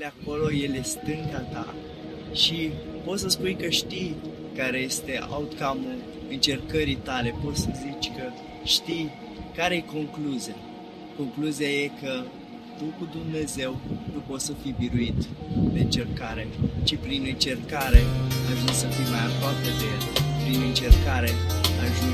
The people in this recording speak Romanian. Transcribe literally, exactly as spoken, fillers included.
de acolo, El e stânga ta și poți să spui că știi care este outcome-ul încercării tale, poți să zici că știi care e concluzia. Concluzia e că tu cu Dumnezeu nu poți să fii biruit de încercare, ci prin încercare ajungi să fii mai aproape de El. Prin încercare ajungi